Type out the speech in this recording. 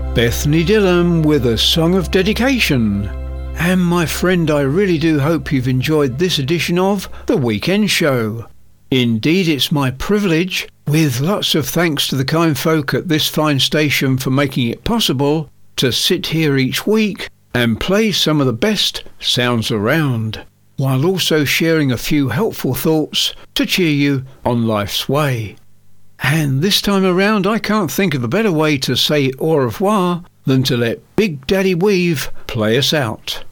Bethany Dillon with a song of dedication. And my friend, I really do hope you've enjoyed this edition of The Weekend Show. Indeed, it's my privilege, with lots of thanks to the kind folk at this fine station for making it possible, to sit here each week and play some of the best sounds around, while also sharing a few helpful thoughts to cheer you on life's way. And this time around, I can't think of a better way to say au revoir than to let Big Daddy Weave play us out.